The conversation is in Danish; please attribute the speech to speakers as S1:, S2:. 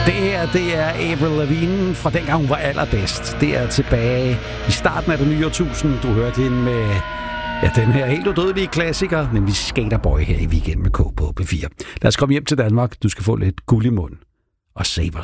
S1: Det her, det er Avril Lavigne fra dengang hun var allerbedst. Det er tilbage i starten af det nye årtusind. Du hørte hende med den her helt udødelige klassiker, nemlig Skaterboy her i Weekend med K på P4. Lad os komme hjem til Danmark. Du skal få lidt guld i munden og save